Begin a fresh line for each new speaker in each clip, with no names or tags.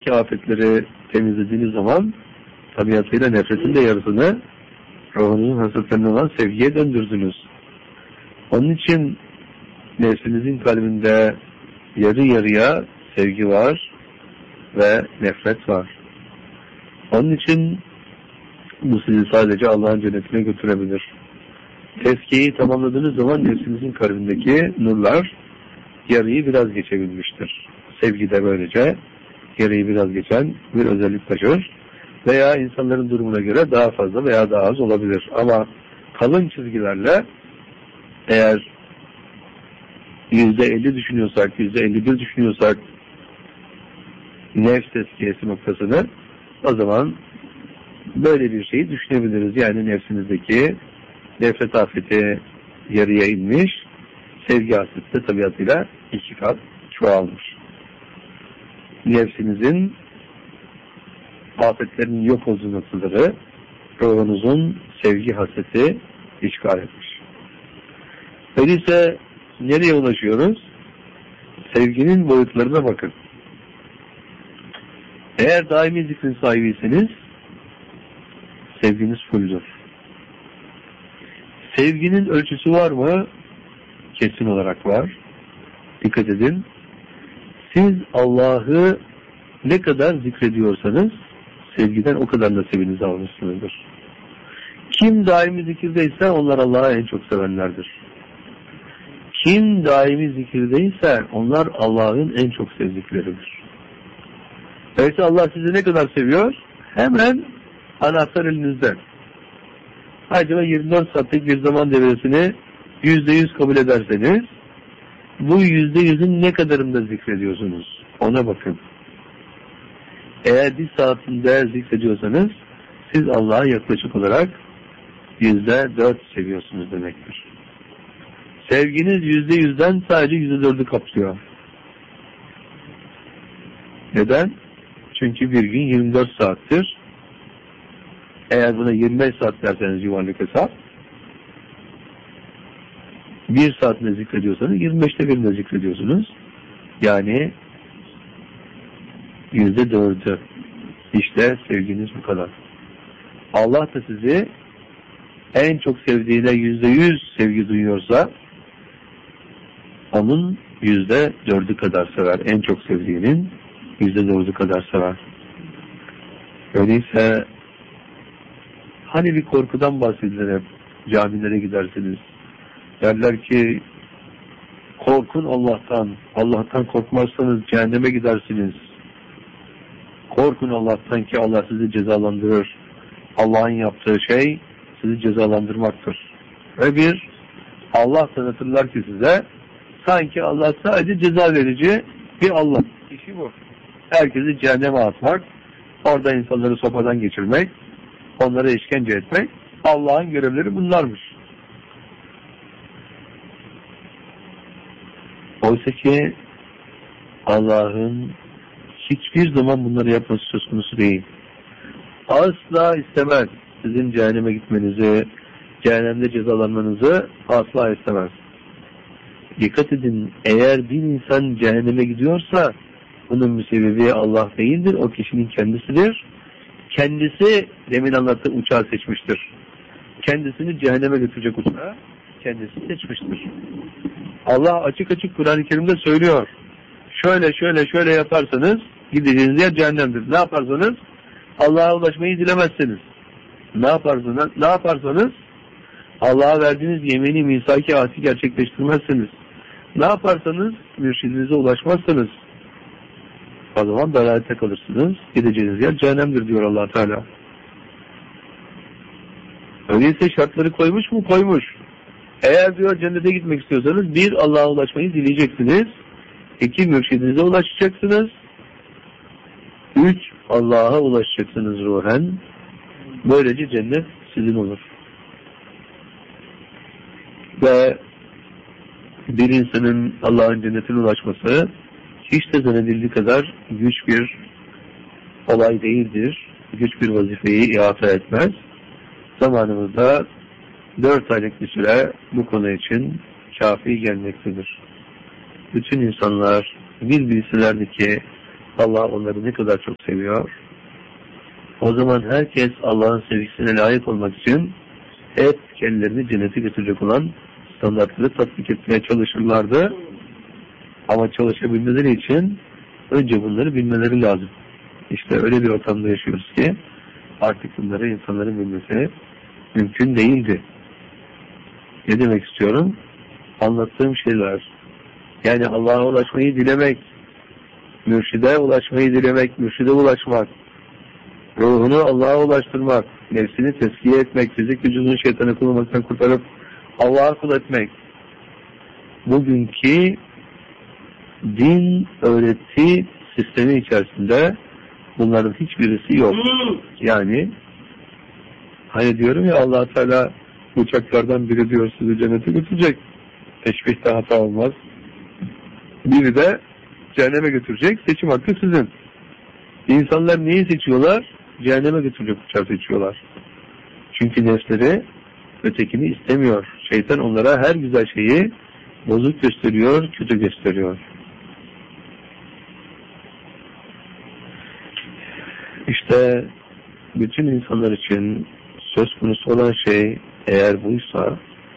tabiattaki afetleri temizlediğiniz zaman tabiatıyla nefretin de yarısını ruhunuzun hasretlerinden olan sevgiye döndürdünüz. Onun için nefsinizin kalbinde yarı yarıya sevgi var ve nefret var. Onun için bu sizi sadece Allah'ın cennetine götürebilir. Tezkiyeyi tamamladığınız zaman nefsinizin kalbindeki nurlar yarıyı biraz geçebilmiştir. Sevgi de böylece yarıyı biraz geçen bir özellik taşır. Veya insanların durumuna göre daha fazla veya daha az olabilir. Ama kalın çizgilerle eğer %50 düşünüyorsak, %51 düşünüyorsak nefs tezkiyesi noktasını, o zaman böyle bir şeyi düşünebiliriz. Yani nefsinizdeki nefret afeti yarıya inmiş, sevgi hasreti de tabiatıyla 2 kat çoğalmış. Nefsinizin afetlerinin yok olduğu noktaları ruhunuzun sevgi hasreti işgal etmiş. Öyleyse nereye ulaşıyoruz? Sevginin boyutlarına bakın. Eğer daimi zikrin sahibiyseniz sevginiz fulldür. Sevginin ölçüsü var mı? Kesin olarak var. Dikkat edin. Siz Allah'ı ne kadar zikrediyorsanız sevgiden o kadar nasibinizi almışsınızdır. Kim daimi zikirdeyse onlar Allah'ı en çok sevenlerdir. Kim daimi zikirdeyse onlar Allah'ın en çok sevdikleridir. Öyleyse Allah sizi ne kadar seviyor? Hemen anahtar elinizde. Acaba 24 saatlik bir zaman devresini %100 kabul ederseniz bu %100'ün ne kadarında zikrediyorsunuz? Ona bakın. Eğer bir saatinde zikrediyorsanız siz Allah'a yaklaşık olarak %4 seviyorsunuz demektir. Sevginiz %100'den sadece %4'ü kaplıyor. Neden? Çünkü bir gün 24 saattir. Eğer buna 25 saat derseniz yuvarlak hesap, bir saatinde zikrediyorsanız 25'te birinde zikrediyorsunuz. Yani %4'ü. İşte sevginiz bu kadar. Allah da sizi en çok sevdiğine %100 sevgi duyuyorsa onun %4'ü kadar sever. En çok sevdiğinin %4'ü kadar sever. Öyleyse hani bir korkudan bahsedilir hep, camilere gidersiniz. Derler ki korkun Allah'tan. Allah'tan korkmazsanız cehenneme gidersiniz. Korkun Allah'tan ki Allah sizi cezalandırır. Allah'ın yaptığı şey sizi cezalandırmaktır. Ve bir Allah tanıtırlar ki size sanki Allah sadece ceza verici bir Allah. İşi bu. Herkesi cehenneme atmak, orada insanları sopadan geçirmek, onlara işkence etmek, Allah'ın görevleri bunlarmış. Oysa ki Allah'ın hiçbir zaman bunları yapması söz konusu değil. Asla istemez. Sizin cehenneme gitmenizi, cehennemde cezalanmanızı asla istemez. Dikkat edin, eğer bir insan cehenneme gidiyorsa bunun müsebbibi Allah değildir, o kişinin kendisidir. Kendisi demin anlattığı uçağı seçmiştir. Kendisini cehenneme götürecek uçağı kendisi seçmiştir. Allah açık açık Kur'an-ı Kerim'de söylüyor. Şöyle yaparsanız gideceğiniz yer cehennemdir. Ne yaparsanız Allah'a ulaşmayı dilemezseniz. Ne yaparsanız Allah'a verdiğiniz yemini, misaki ahdi gerçekleştirmezseniz. Ne yaparsanız mürşidinize ulaşmazsanız o zaman dalalete kalırsınız. Gideceğiniz yer cehennemdir diyor Allah Teala. Öyleyse şartları koymuş mu? Koymuş. Eğer diyor cennete gitmek istiyorsanız bir Allah'a ulaşmayı dileyeceksiniz. 2 mürşidinize ulaşacaksınız. 3 Allah'a ulaşacaksınız ruhen. Böylece cennet sizin olur. Ve bir insanın Allah'ın cennetine ulaşması hiç de zannedildiği kadar güç bir olay değildir. Güç bir vazifeyi ihata etmez. Zamanımızda 4 aylık bir süre bu konu için kafi gelmektedir. Bütün insanlar bilselerdi ki Allah onları ne kadar çok seviyor. O zaman herkes Allah'ın sevgisine layık olmak için hep kendilerini cennete götürecek olan standartları tatbik etmeye çalışırlardı. Ama çalışabilmeleri için önce bunları bilmeleri lazım. İşte öyle bir ortamda yaşıyoruz ki artık bunları insanların bilmesi mümkün değildi. Ne demek istiyorum? Anlattığım şeyler, yani Allah'a ulaşmayı dilemek, mürşide ulaşmayı dilemek, mürşide ulaşmak, ruhunu Allah'a ulaştırmak, nefsini tezkiye etmek, fizik vücudunu şeytanı kullanmaktan kurtarıp Allah'a kul etmek. Bugünkü din öğreti sistemi içerisinde bunların hiçbirisi yok. Yani hani diyorum ya, Allah Teala uçaklardan biri diyor sizi cennete götürecek. Teşbihte hata olmaz. Biri de cehenneme götürecek. Seçim hakkı sizin. İnsanlar neyi seçiyorlar? Cehenneme götürecek uçağı seçiyorlar. Çünkü nefsleri ötekini istemiyor. Şeytan onlara her güzel şeyi bozuk gösteriyor, kötü gösteriyor. İşte bütün insanlar için söz konusu olan şey eğer buysa,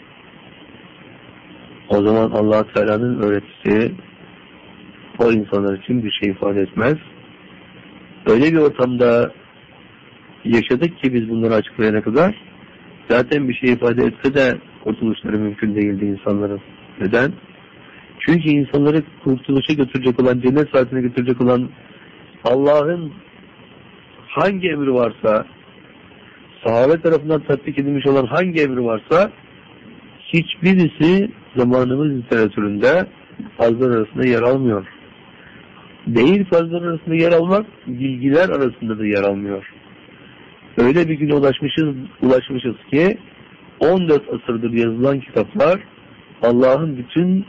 o zaman Allah Teala'nın öğretisi o insanlar için bir şey ifade etmez. Öyle bir ortamda yaşadık ki biz bunları açıklayana kadar zaten bir şey ifade etse de kurtuluşları mümkün değildi insanların. Neden? Çünkü insanları kurtuluşa götürecek olan, cennet saatine götürecek olan Allah'ın hangi emri varsa, sahabe tarafından tatbik edilmiş olan hangi emri varsa hiçbirisi zamanımız literatüründe fazlar arasında yer almıyor. Değil fazlar arasında yer almak, bilgiler arasında da yer almıyor. Öyle bir güne ulaşmışız ki 14 asırdır yazılan kitaplar Allah'ın bütün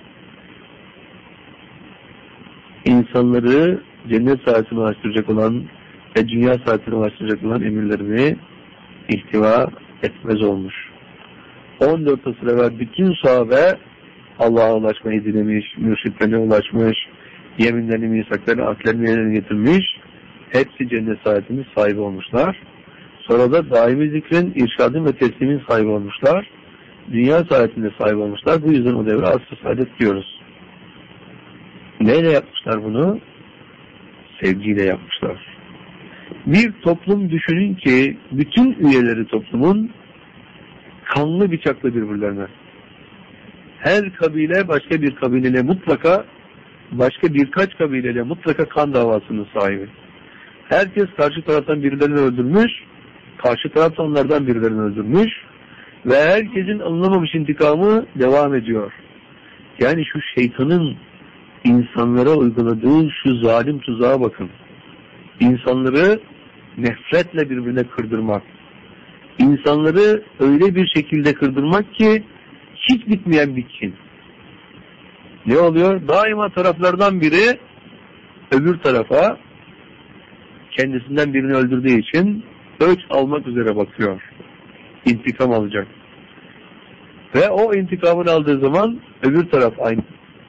insanları cennet saatine ulaştıracak olan ve dünya saatine ulaştıracak olan emirlerini ihtiva etmez olmuş. 14 asır evvel bütün sahabe Allah'a ulaşmayı dilemiş, mürşitlerine ulaşmış, yeminlerini, misaklarını, aklerini yerine getirmiş, hepsi cennet saatinin sahibi olmuşlar. Sonra da daimi zikrin, irşadın ve teslimin sahibi olmuşlar. Dünya saatinde sahibi olmuşlar. Bu yüzden o devre asr-ı saadet diyoruz. Neyle yapmışlar bunu? Sevgiyle yapmışlar. Bir toplum düşünün ki bütün üyeleri toplumun kanlı bıçaklı birbirlerine. Her kabile başka bir kabileyle mutlaka, başka birkaç kabileyle mutlaka kan davasının sahibi. Herkes karşı taraftan birilerini öldürmüş, karşı taraf da onlardan birilerini öldürmüş ve herkesin alınamamış intikamı devam ediyor. Yani şu şeytanın insanlara uyguladığı şu zalim tuzağa bakın. İnsanları nefretle birbirine kırdırmak. İnsanları öyle bir şekilde kırdırmak ki hiç bitmeyen bir kin. Ne oluyor? Daima taraflardan biri öbür tarafa kendisinden birini öldürdüğü için ölç almak üzere bakıyor. İntikam alacak. Ve o intikamını aldığı zaman öbür taraf aynı.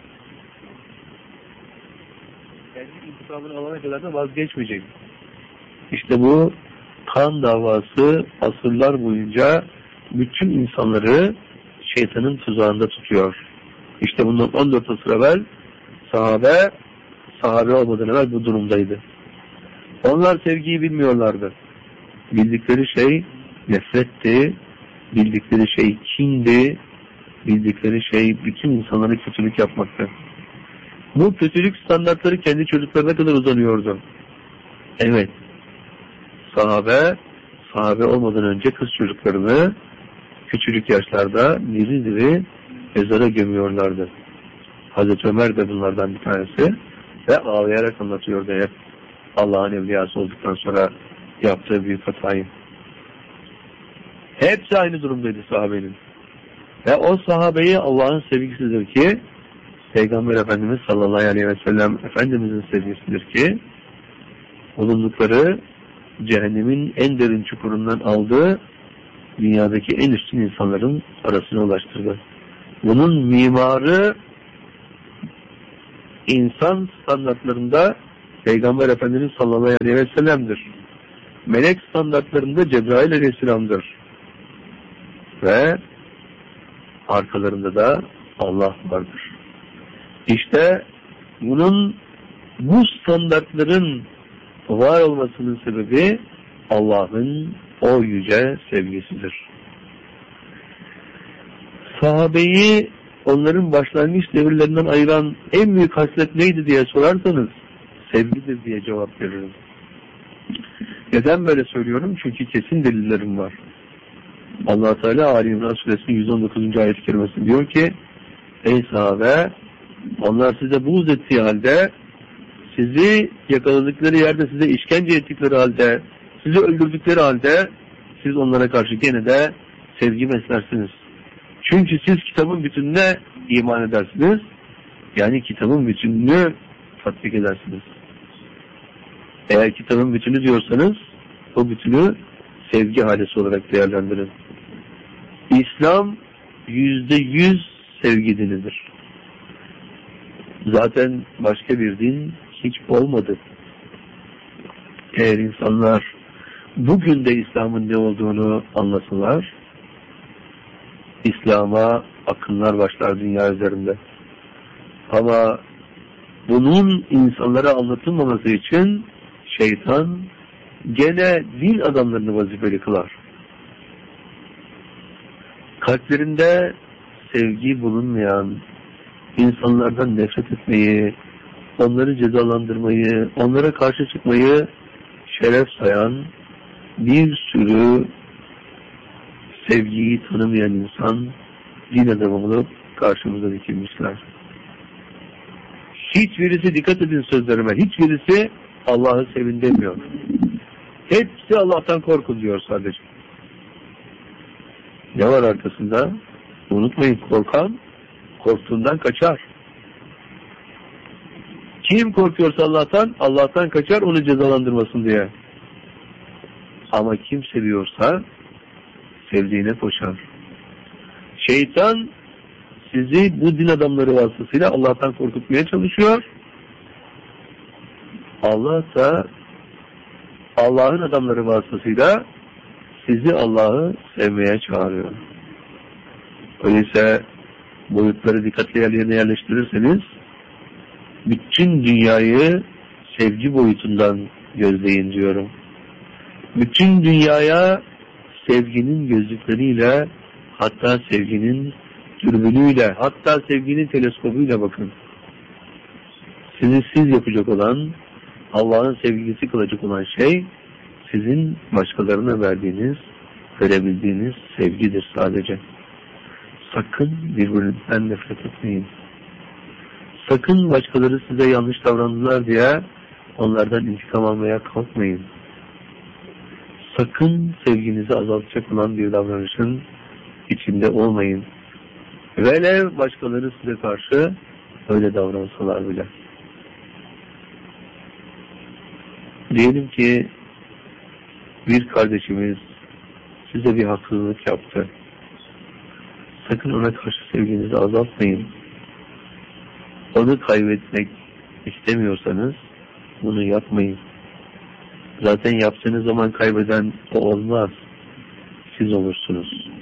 Kendi intikamını alana kadar da vazgeçmeyecek. İşte bu kan davası asırlar boyunca bütün insanları şeytanın tuzağında tutuyor. İşte bundan 14 asır evvel sahabe olmadan evvel bu durumdaydı. Onlar sevgiyi bilmiyorlardı. Bildikleri şey nefretti, bildikleri şey kindi, bildikleri şey bütün insanlara kötülük yapmaktı. Bu kötülük standartları kendi çocuklarına kadar uzanıyordu. Evet, sahabe olmadan önce kız çocuklarını küçücük yaşlarda diri diri mezara gömüyorlardı. Hazreti Ömer de bunlardan bir tanesi ve ağlayarak anlatıyordu hep Allah'ın evliyası olduktan sonra yaptığı büyük hatayı. Hepsi aynı durumdaydı sahabenin. Ve o sahabeyi Allah'ın sevgisidir ki Peygamber Efendimiz sallallahu aleyhi ve sellem Efendimizin sevgisidir ki bulundukları cehennemin en derin çukurundan aldığı dünyadaki en üstün insanların arasına ulaştırdı. Bunun mimarı insan standartlarında Peygamber Efendimiz sallallahu aleyhi ve sellem'dir. Melek standartlarında Cebrail aleyhisselam'dır. Ve arkalarında da Allah vardır. İşte bu standartların var olmasının sebebi Allah'ın o yüce sevgisidir. Sahabeyi onların başlangıç devirlerinden ayıran en büyük haslet neydi diye sorarsanız sevgidir diye cevap veririm. Neden böyle söylüyorum? Çünkü kesin delillerim var. Allah Teala Ali İmran Suresinin 119. ayet-i kerimesi diyor ki: ey sahabe, onlar size buğz ettiği halde, sizi yakaladıkları yerde size işkence ettikleri halde, sizi öldürdükleri halde siz onlara karşı gene de sevgi beslersiniz. Çünkü siz kitabın bütününe iman edersiniz. Yani kitabın bütününü tatbik edersiniz. Eğer kitabın bütünü diyorsanız o bütünü sevgi halesi olarak değerlendirin. İslam %100 sevgi dinidir. Zaten başka bir din hiç olmadı. Eğer insanlar bugün de İslam'ın ne olduğunu anlasalar, İslam'a akınlar başlar dünya üzerinde. Ama bunun insanlara anlatılmaması için şeytan gene din adamlarını vazifeli kılar. Kalplerinde sevgi bulunmayan, insanlardan nefret etmeyi, onları cezalandırmayı, onlara karşı çıkmayı şeref sayan bir sürü sevgiyi tanımayan insan din adamı olup karşımıza dikilmişler. Hiçbirisi, dikkat edin sözlerime, hiçbirisi Allah'ı sevin demiyor. Hepsi Allah'tan korkun diyor sadece. Ne var arkasında? Unutmayın, korkan korktuğundan kaçar. Kim korkuyorsa Allah'tan kaçar, onu cezalandırmasın diye. Ama kim seviyorsa sevdiğine koşar. Şeytan sizi bu din adamları vasıtasıyla Allah'tan korkutmaya çalışıyor. Allah da Allah'ın adamları vasıtasıyla sizi Allah'ı sevmeye çağırıyor. Öyleyse boyutları dikkatli yerlerine yerleştirirseniz bütün dünyayı sevgi boyutundan gözleyin diyorum. Bütün dünyaya sevginin gözlükleriyle, hatta sevginin dürbünüyle, hatta sevginin teleskobuyla bakın. Sizi siz yapacak olan, Allah'ın sevgisi kılacak olan şey, sizin başkalarına verebildiğiniz sevgidir sadece. Sakın birbirinizden nefret etmeyin. Sakın başkaları size yanlış davrandılar diye onlardan intikam almaya kalkmayın. Sakın sevginizi azaltacak olan bir davranışın içinde olmayın. Velev başkaları size karşı öyle davransalar bile. Diyelim ki bir kardeşimiz size bir haksızlık yaptı. Sakın ona karşı sevginizi azaltmayın. Onu kaybetmek istemiyorsanız bunu yapmayın. Zaten yaptığınız zaman kaybeden o olmaz. Siz olursunuz.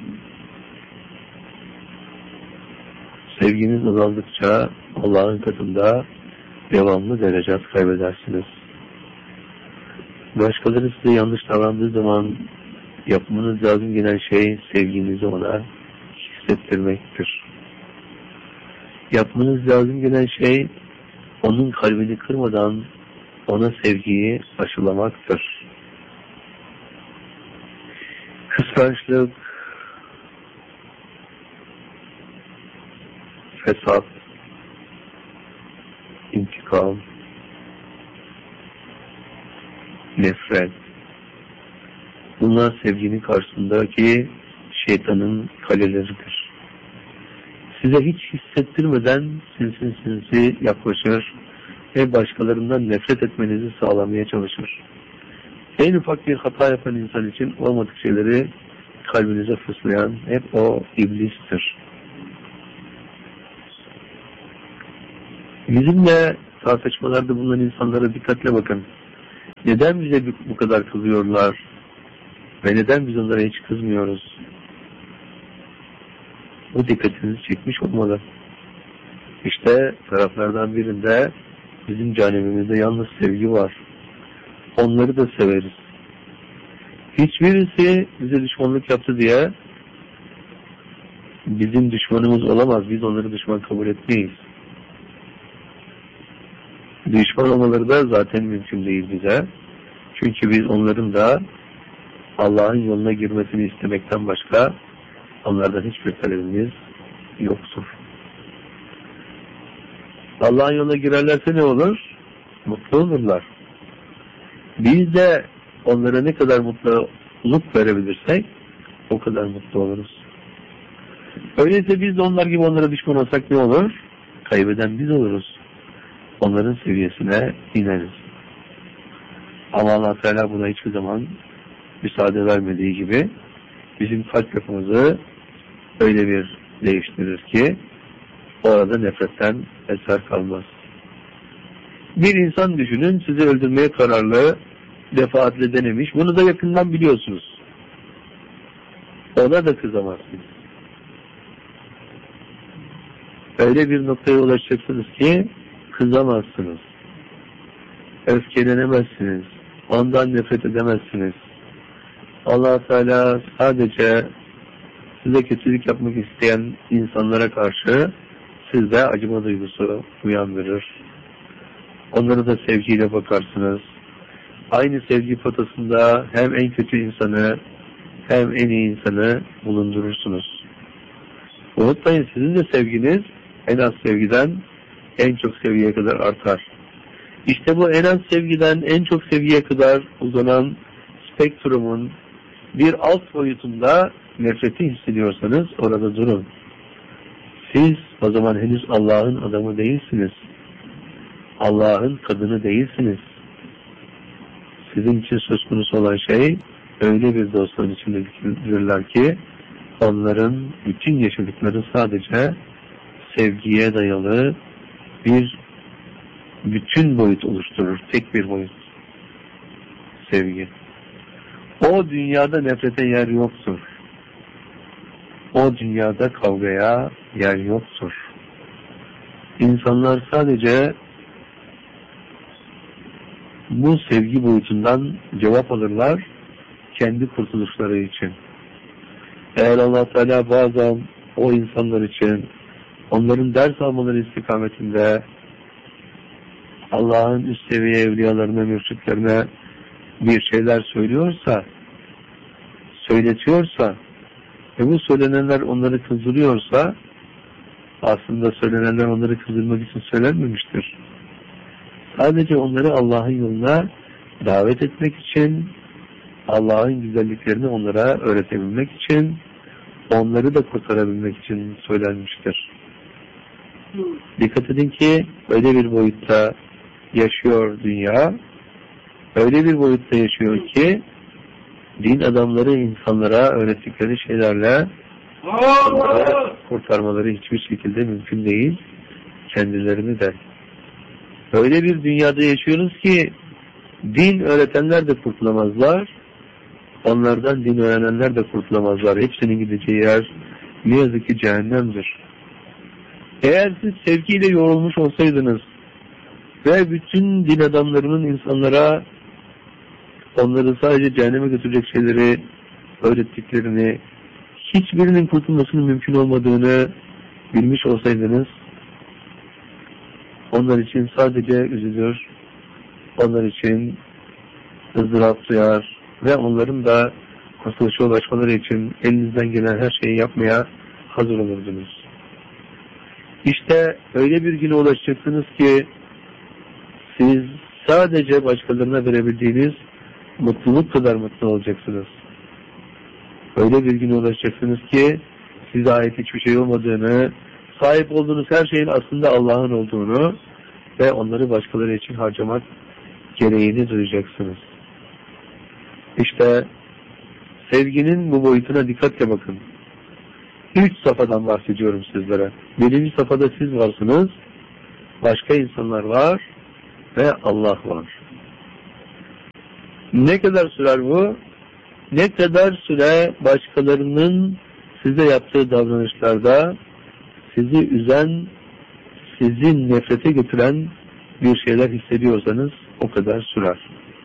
Sevginiz azaldıkça Allah'ın katında devamlı derecat kaybedersiniz. Başkaları size yanlış davrandığı zaman yapmanız lazım gelen şey sevginizi ona hissettirmektir. Yapmanız lazım gelen şey onun kalbini kırmadan ona sevgiyi aşılamaktır. Kıskançlık, fesat, intikam, nefret, bunlar sevginin karşısındaki şeytanın kaleleridir. Size hiç hissettirmeden sinsi yaklaşır ve başkalarından nefret etmenizi sağlamaya çalışır. En ufak bir hata yapan insan için olmadık şeyleri kalbinize fıslayan hep o iblistir. Bizimle tartışmalarda bulunan insanlara dikkatle bakın. Neden bize bu kadar kızıyorlar? Ve neden biz onlara hiç kızmıyoruz? Bu dikkatinizi çekmiş olmalı. İşte taraflardan birinde bizim cehennemimizde yalnız sevgi var. Onları da severiz. Hiçbirisi bize düşmanlık yaptı diye bizim düşmanımız olamaz. Biz onları düşman kabul etmeyiz. Düşman olmaları da zaten mümkün değil bize. Çünkü biz onların da Allah'ın yoluna girmesini istemekten başka onlardan hiçbir talebimiz yoktur. Allah'ın yoluna girerlerse ne olur? Mutlu olurlar. Biz de onlara ne kadar mutluluk verebilirsek o kadar mutlu oluruz. Öyleyse biz de onlar gibi onlara düşman olsak ne olur? Kaybeden biz oluruz. Onların seviyesine ineriz. Ama Allah Teala buna hiçbir zaman müsaade vermediği gibi bizim kalp yapımızı öyle bir değiştirir ki orada nefretten eser kalmaz. Bir insan düşünün, sizi öldürmeye kararlı, defaatle denemiş. Bunu da yakından biliyorsunuz. Ona da kızamazsınız. Öyle bir noktaya ulaşacaksınız ki kızamazsınız. Öfkelenemezsiniz. Ondan nefret edemezsiniz. Allah Teala sadece size kötülük yapmak isteyen insanlara karşı sizde acıma duygusu uyandırır. Onlara da sevgiyle bakarsınız. Aynı sevgi potasında hem en kötü insanı hem en iyi insanı bulundurursunuz. Unutmayın, sizin de sevginiz en az sevgiden en çok sevgiye kadar artar. İşte bu en az sevgiden en çok sevgiye kadar uzanan spektrumun bir alt boyutunda nefreti hissediyorsanız orada durun. Siz o zaman henüz Allah'ın adamı değilsiniz. Allah'ın kadını değilsiniz. Sizin için söz konusu olan şey öyle bir dostların içindedirler ki onların bütün yaşadıkları sadece sevgiye dayalı bir bütün boyut oluşturur. Tek bir boyut. Sevgi. O dünyada nefrete yer yoktur. O dünyada kavgaya yer yoktur. İnsanlar sadece bu sevgi boyutundan cevap alırlar kendi kurtuluşları için. Eğer Allah Teala bazen o insanlar için onların ders almaları istikametinde Allah'ın üst seviye evliyalarına, mürşitlerine bir şeyler söyletiyorsa ve bu söylenenler onları kızdırıyorsa aslında söylenenler onları kızdırmak için söylenmemiştir. Sadece onları Allah'ın yoluna davet etmek için, Allah'ın güzelliklerini onlara öğretebilmek için, onları da kurtarabilmek için söylenmiştir. Dikkat edin ki öyle bir boyutta yaşıyor dünya, öyle bir boyutta yaşıyor ki din adamları insanlara öğrettikleri şeylerle kurtarmaları hiçbir şekilde mümkün değil, kendilerini de. Öyle bir dünyada yaşıyoruz ki din öğretenler de kurtulamazlar, onlardan din öğrenenler de kurtulamazlar. Hepsinin gideceği yer ne yazık ki cehennemdir. Eğer siz sevgiyle yorulmuş olsaydınız ve bütün din adamlarının insanlara onları sadece cehenneme götürecek şeyleri öğrettiklerini, hiçbirinin kurtulmasının mümkün olmadığını bilmiş olsaydınız, onlar için sadece üzülür, onlar için ızdırap duyar ve onların da kurtuluşa ulaşmaları için elinizden gelen her şeyi yapmaya hazır olurdunuz. İşte öyle bir güne ulaşacaksınız ki siz sadece başkalarına verebildiğiniz mutluluk kadar mutlu olacaksınız. Öyle bir güne ulaşacaksınız ki size ait hiçbir şey olmadığını, sahip olduğunuz her şeyin aslında Allah'ın olduğunu ve onları başkaları için harcamak gereğini duyacaksınız. İşte sevginin bu boyutuna dikkatle bakın. 3 safhadan bahsediyorum sizlere. 1. safhada siz varsınız, başka insanlar var, ve Allah var. Ne kadar sürer bu? Ne kadar süre başkalarının size yaptığı davranışlarda sizi üzen, sizi nefrete götüren bir şeyler hissediyorsanız o kadar sürer.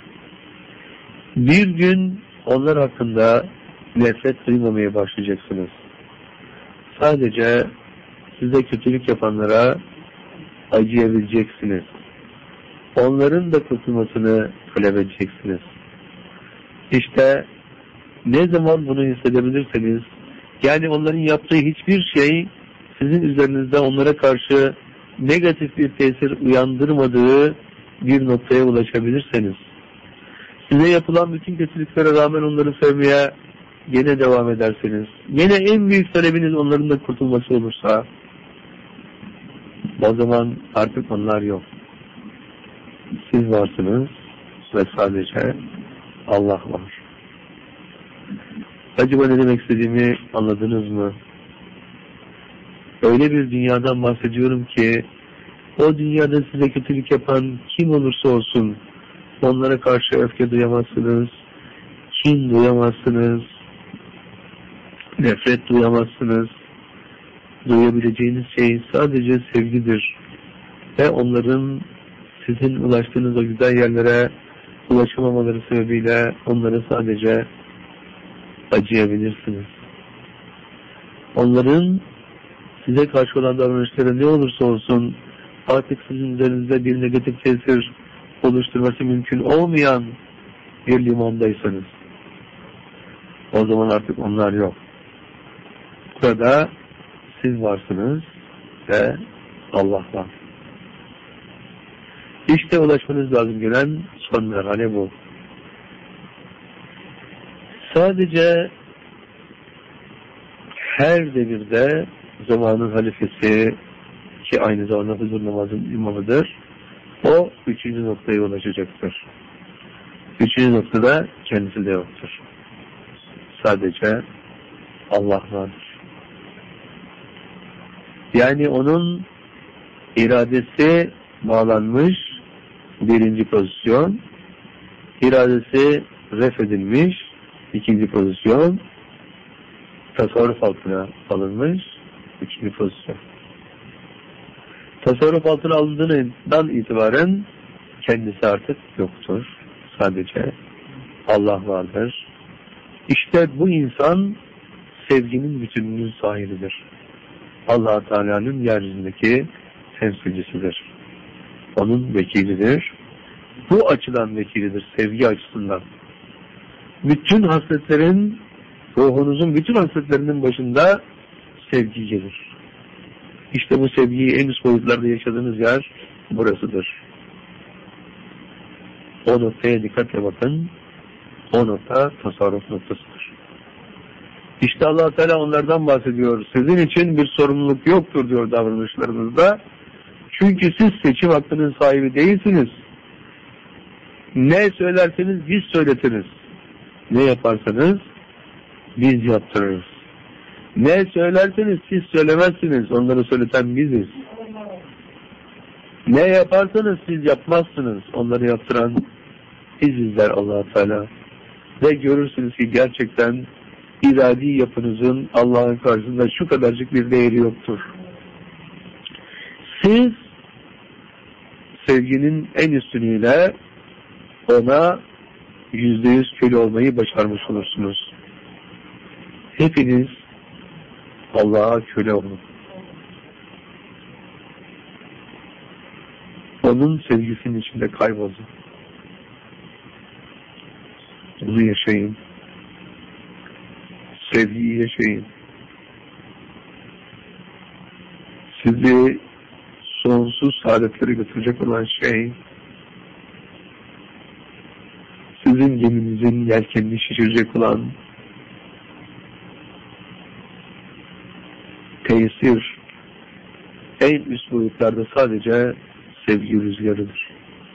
Bir gün onlar hakkında nefret duymamaya başlayacaksınız. Sadece size kötülük yapanlara acıyabileceksiniz. Onların da kurtulmasını talep edeceksiniz. İşte ne zaman bunu hissedebilirseniz, yani onların yaptığı hiçbir şey sizin üzerinizde onlara karşı negatif bir tesir uyandırmadığı bir noktaya ulaşabilirseniz, size yapılan bütün kötülüklere rağmen onları sevmeye gene devam ederseniz, yine en büyük talebiniz onların da kurtulması olursa, o zaman artık onlar yok. Siz varsınız ve sadece Allah var. Acaba ne demek istediğimi anladınız mı? Öyle bir dünyadan bahsediyorum ki, o dünyada size kötülük yapan kim olursa olsun, onlara karşı öfke duyamazsınız, kin duyamazsınız, nefret duyamazsınız. Duyabileceğiniz şey sadece sevgidir. Ve onların sizin ulaştığınız o güzel yerlere ulaşamamaları sebebiyle onlara sadece acıyabilirsiniz. Onların size karşı olan davranışları ne olursa olsun artık sizin üzerinizde bir negatif tesir oluşturması mümkün olmayan bir limandaysanız, o zaman artık onlar yok. Burada siz varsınız ve Allah var. İşte ulaşmanız lazım gelen son merhale bu. Sadece her devirde zamanın halifesi, ki aynı zamanda huzur namazın imamıdır, o üçüncü noktaya ulaşacaktır. Üçüncü noktada kendisi de yoktur. Sadece Allah vardır. Yani onun iradesi bağlanmış, birinci pozisyon, iradesi ref edilmiş, ikinci pozisyon, tasarruf altına alınmış, üçüncü pozisyon. Tasarruf altına alındığından itibaren kendisi artık yoktur. Sadece Allah vardır. İşte bu insan sevginin bütünlüğünün sahibidir. Allah Teala'nın yeryüzündeki temsilcisidir. Onun vekilidir. Bu açıdan vekilidir, sevgi açısından. Bütün hasletlerin, ruhunuzun bütün hasletlerinin başında sevgi gelir. İşte bu sevgiyi en üst boyutlarda yaşadığınız yer burasıdır. O noktaya dikkatle bakın. O nokta tasarruf noktasıdır. İşte Allah Teala onlardan bahsediyor. Sizin için bir sorumluluk yoktur diyor davranışlarınızda. Çünkü siz seçim hakkının sahibi değilsiniz. Ne söylerseniz biz söyletiriz. Ne yaparsanız biz yaptırırız. Ne söylerseniz siz söylemezsiniz. Onları söyleten biziz. Ne yaparsanız siz yapmazsınız. Onları yaptıran biziz der Allah Teala. Ve görürsünüz ki gerçekten iradi yapınızın Allah'ın karşısında şu kadarcık bir değeri yoktur. Siz sevginin en üstünüyle ona %100 köle olmayı başarmış olursunuz. Hepiniz Allah'a köle olun. Onun sevgisinin içinde kaybolun. Bunu yaşayın. Sevgiyi yaşayın. Sizi sonsuz saadetlere götürecek olan şey, sizin geminizin yelkenini şişirecek olan tesir, en üst boyutlarda sadece sevgi rüzgarıdır.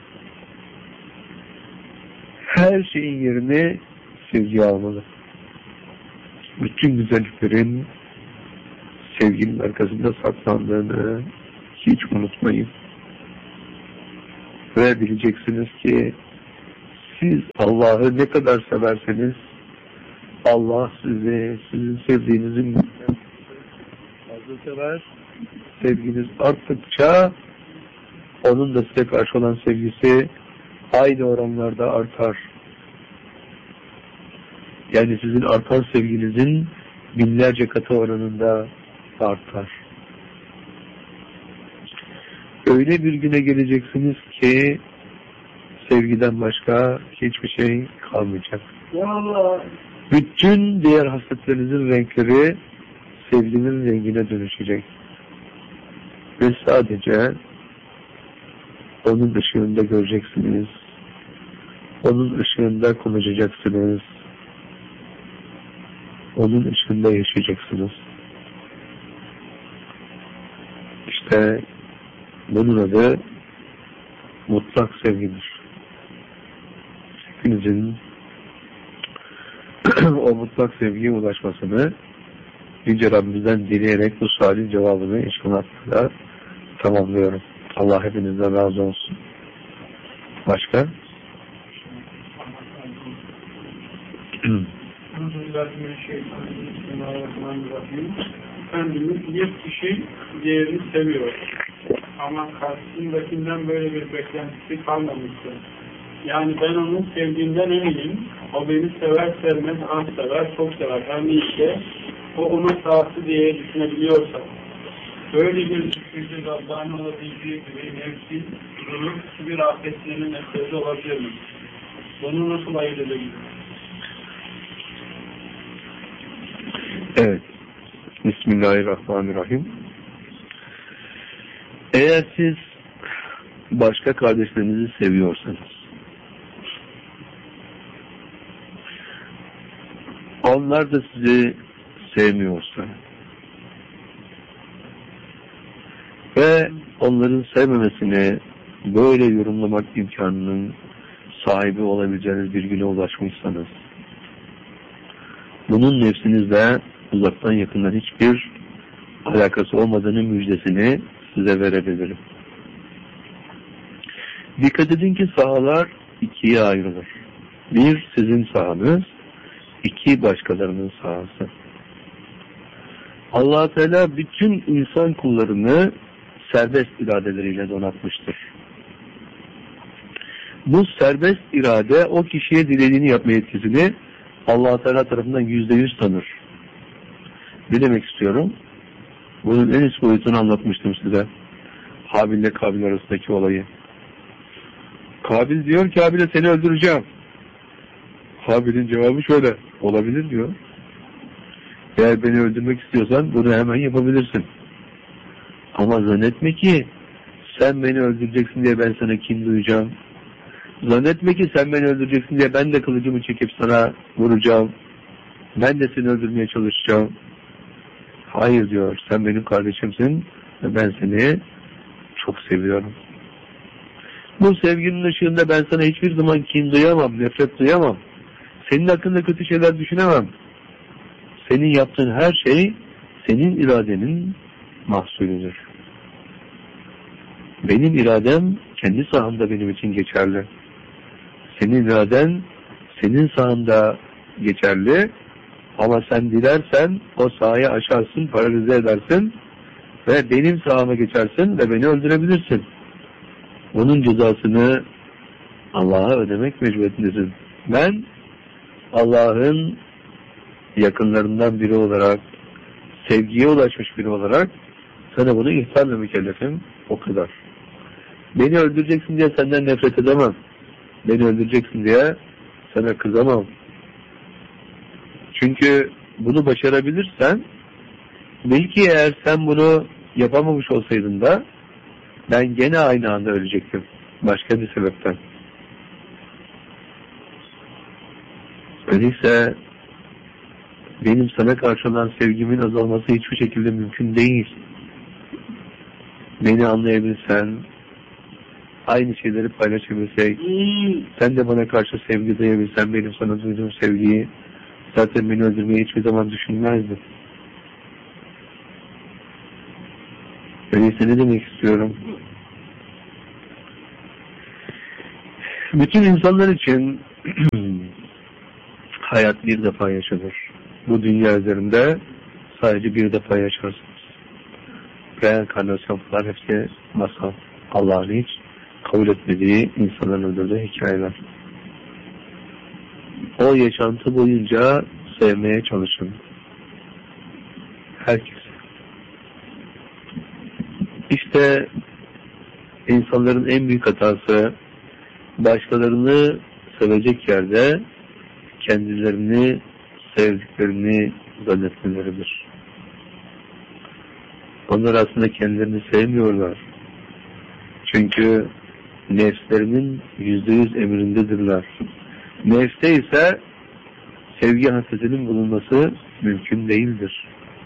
Her şeyin yerini sevgi almalı. Bütün güzelliklerin sevginin arkasında saklandığını hiç unutmayın. Ve bileceksiniz ki siz Allah'ı ne kadar severseniz Allah sizi, sizin sevdiğinizin fazla sever. Sevginiz arttıkça onun da size karşı olan sevgisi aynı oranlarda artar. Yani sizin artan sevginizin binlerce katı oranında artar. Öyle bir güne geleceksiniz ki sevgiden başka hiçbir şey kalmayacak.
Allah.
Bütün diğer hasretlerinizin renkleri sevginin rengine dönüşecek. Ve sadece onun ışığında göreceksiniz. Onun ışığında konuşacaksınız. Onun ışığında yaşayacaksınız. İşte bunun adı mutlak sevgidir. Hepinizin o mutlak sevgiye ulaşmasını Yüce Rabbimizden dileyerek bu sualin cevabını inşallah tamamlıyorum. Allah hepinizden razı olsun. Başka?
Efendimiz bir kişi diğerini seviyor. Ama karşısındakinden böyle bir beklentisi kalmamıştı. Yani ben onun sevdiğinden eminim. O beni sever sevmez, az sever, çok sever. Her neyse o ona sahası diye düşünebiliyorsa. Böyle bir düşünce Rabbani olabildiği gibi nefsin, zulüm, bir afetlerinin eseri olabilir mi? Bunu nasıl ayırt edebiliriz?
Evet. Bismillahirrahmanirrahim. Eğer siz başka kardeşlerinizi seviyorsanız, onlar da sizi sevmiyorsa ve onların sevmemesini böyle yorumlamak imkanının sahibi olabileceğiniz bir güne ulaşmışsanız, bunun nefsinizle uzaktan yakından hiçbir alakası olmadığının müjdesini size verebilirim. Dikkat edin ki sahalar ikiye ayrılır. Bir, sizin sahanız, iki, başkalarının sahası. Allah Teala bütün insan kullarını serbest iradeleriyle donatmıştır. Bu serbest irade o kişiye dilediğini yapma yetkisini Allah Teala tarafından %100 tanır. Ne demek istiyorum? Bunun en üst boyutunu anlatmıştım size. Habil ile Kabil arasındaki olayı. Kabil diyor ki Habil'e seni öldüreceğim. Habil'in cevabı şöyle. Olabilir diyor. Eğer beni öldürmek istiyorsan bunu hemen yapabilirsin. Ama zannetme ki sen beni öldüreceksin diye ben sana kin duyacağım. Zannetme ki sen beni öldüreceksin diye ben de kılıcımı çekip sana vuracağım. Ben de seni öldürmeye çalışacağım. Hayır diyor. Sen benim kardeşimsin ve ben seni çok seviyorum. Bu sevginin ışığında ben sana hiçbir zaman kin duyamam, nefret duyamam. Senin hakkında kötü şeyler düşünemem. Senin yaptığın her şey senin iradenin mahsulüdür. Benim iradem kendi sahamda benim için geçerli. Senin iraden senin sahanda geçerli ama sen dilersen o sahayı aşarsın, paralize edersin ve benim sahama geçersin ve beni öldürebilirsin. Bunun cezasını Allah'a ödemek mecburiyetindesin. Ben Allah'ın yakınlarından biri olarak, sevgiye ulaşmış biri olarak sana bunu ihtarla mükellefim, o kadar. Beni öldüreceksin diye senden nefret edemem. Beni öldüreceksin diye sana kızamam. Çünkü bunu başarabilirsen, belki eğer sen bunu yapamamış olsaydın da ben gene aynı anda ölecektim. Başka bir sebepten. Öyleyse benim sana karşı olan sevgimin azalması hiçbir şekilde mümkün değil. Beni anlayabilsen, aynı şeyleri paylaşabilsek, sen de bana karşı sevgi duyabilsen, benim sana duyduğum sevgiyi, zaten beni öldürmeyi hiçbir zaman düşünmezdin. Öyleyse ne demek istiyorum? Bütün insanlar için hayat bir defa yaşanır. Bu dünya üzerinde sadece bir defa yaşarsınız. Reenkarnasyon falan hepsi masal. Allah'ın hiç kabul etmediği, insanların öldürdüğü hikayeler. O yaşantı boyunca sevmeye çalışın. Herkes. İşte insanların en büyük hatası başkalarını sevecek yerde kendilerini sevdiklerini zannetmeleridir. Onlar aslında kendilerini sevmiyorlar. Çünkü nefslerinin %100 emrindedirler. Nefste ise sevgi hasretinin bulunması mümkün değildir.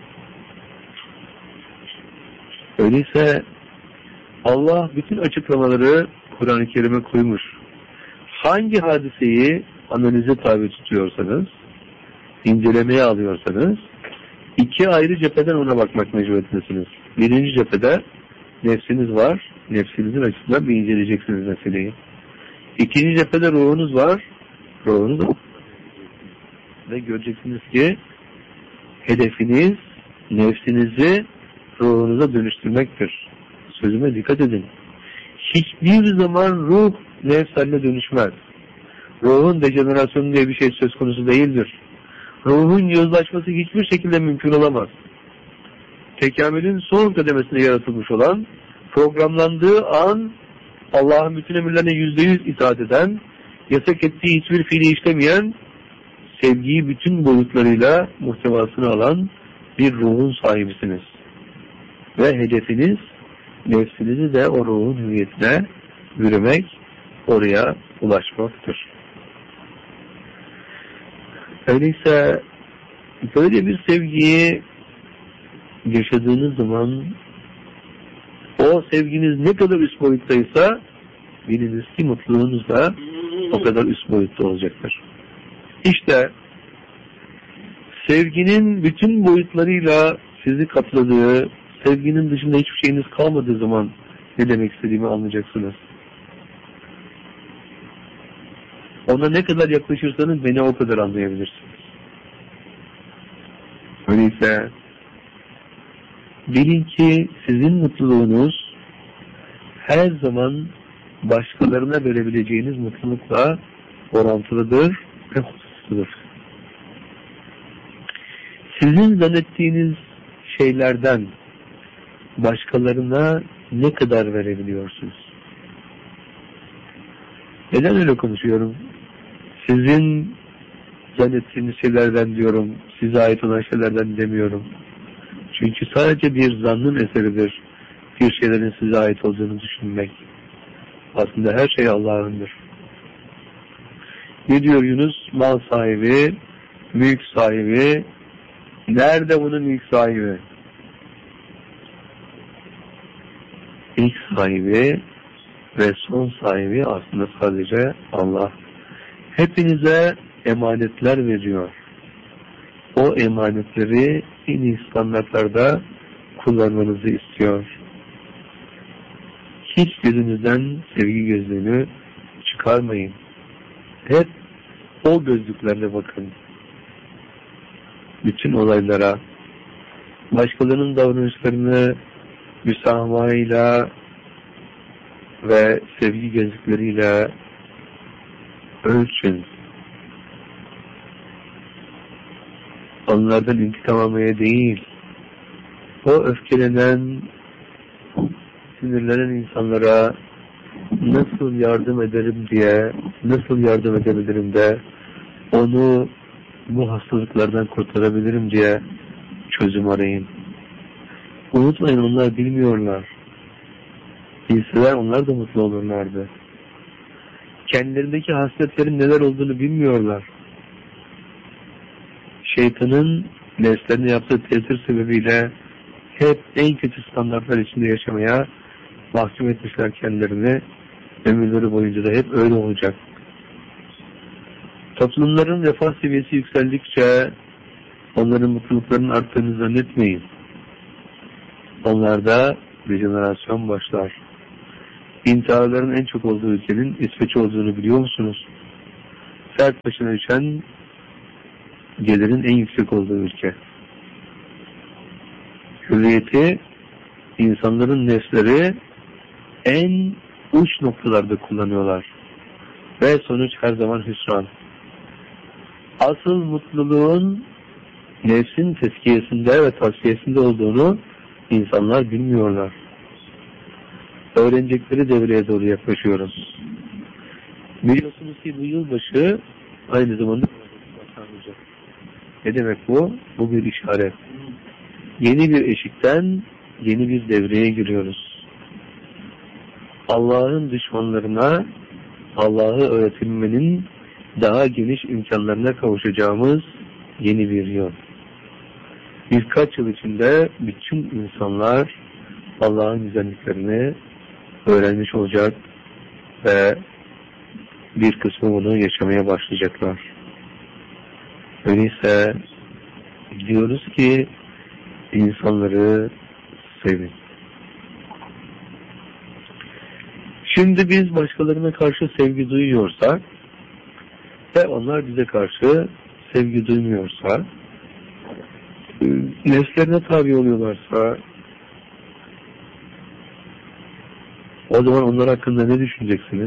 Öyleyse Allah bütün açıklamaları Kur'an-ı Kerim'e koymuş. Hangi hadiseyi analize tabi tutuyorsanız, incelemeye alıyorsanız, iki ayrı cepheden ona bakmak mecburiyetindesiniz. Birinci cephede nefsiniz var, nefsinizin açısından bir inceleyeceksiniz meseleyi. İkinci cephede ruhunuz var, ruhunuz var. Ve göreceksiniz ki hedefiniz nefsinizi ruhunuza dönüştürmektir. Sözüme dikkat edin. Hiçbir zaman ruh nefs haline dönüşmez. Ruhun dejenerasyonu diye bir şey söz konusu değildir. Ruhun yozlaşması hiçbir şekilde mümkün olamaz. Tekamülün son kademesinde yaratılmış olan, programlandığı an Allah'ın bütün emirlerine %100 itaat eden, yasak ettiği hiçbir fiili işlemeyen, sevgiyi bütün boyutlarıyla muhtevasını alan bir ruhun sahibisiniz. Ve hedefiniz nefsinizi de o ruhun hüviyetine yürümek, oraya ulaşmaktır. Öyleyse böyle bir sevgiyi yaşadığınız zaman o sevginiz ne kadar üst boyuttaysa biliniz ki mutluluğunuz da o kadar üst boyutta olacaktır. İşte sevginin bütün boyutlarıyla sizi kapladığı, sevginin dışında hiçbir şeyiniz kalmadığı zaman ne demek istediğimi anlayacaksınız. Ona ne kadar yaklaşırsanız beni o kadar anlayabilirsiniz. Öyleyse bilin ki sizin mutluluğunuz her zaman başkalarına verebileceğiniz mutlulukla orantılıdır ve hususludur. Sizin zannettiğiniz şeylerden başkalarına ne kadar verebiliyorsunuz? Neden öyle konuşuyorum? Sizin zannettiğiniz şeylerden diyorum, size ait olan şeylerden demiyorum. Çünkü sadece bir zannın eseridir bir şeylerin size ait olduğunu düşünmek. Aslında her şey Allah'ındır. Ne diyor Yunus? Mal sahibi, mülk sahibi. Nerede bunun ilk sahibi? İlk sahibi ve son sahibi aslında sadece Allah. Hepinize emanetler veriyor. O emanetleri en iyi standartlarda kullanmanızı istiyor. Hiç gözünüzden sevgi gözlüğünü çıkarmayın. Hep o gözlüklerle bakın. Bütün olaylara, başkalarının davranışlarını müsamahayla ve sevgi gözlükleriyle ölçün. Onlardan intikam almaya değil, o öfkelenen, sinirlenen insanlara nasıl yardım ederim diye, nasıl yardım edebilirim de onu bu hastalıklardan kurtarabilirim diye çözüm arayın. Unutmayın, onlar bilmiyorlar. Bilseler onlar da mutlu olurlardı. Kendilerindeki hasletlerin neler olduğunu bilmiyorlar. Şeytanın nefslerine yaptığı tesir sebebiyle hep en kötü standartlar içinde yaşamaya mahkum etmişler kendilerini. Ömürleri boyunca da hep öyle olacak. Toplumların refah seviyesi yükseldikçe onların mutluluklarının arttığını zannetmeyin. Onlarda rejenerasyon başlar. İntiharların en çok olduğu ülkenin İsveç olduğunu biliyor musunuz? Fert başına düşen gelirin en yüksek olduğu ülke. Hürriyeti insanların nefsleri en uç noktalarda kullanıyorlar. Ve sonuç her zaman hüsran. Asıl mutluluğun nefsin tezkiyesinde ve tavsiyesinde olduğunu insanlar bilmiyorlar. Öğrenecekleri devreye doğru yaklaşıyoruz. Biliyorsunuz ki bu yılbaşı aynı zamanda başlanacak. Ne demek bu? Bu bir işaret. Yeni bir eşikten yeni bir devreye giriyoruz. Allah'ın düşmanlarına Allah'ı öğretilmenin daha geniş imkanlarına kavuşacağımız yeni bir yıl. Birkaç yıl içinde bütün insanlar Allah'ın güzelliklerini öğrenmiş olacak ve bir kısmı bunu yaşamaya başlayacaklar. Öyleyse diyoruz ki insanları sevin. Şimdi biz başkalarına karşı sevgi duyuyorsak ve onlar bize karşı sevgi duymuyorsa, nefslerine tabi oluyorlarsa, o zaman onlar hakkında ne düşüneceksiniz?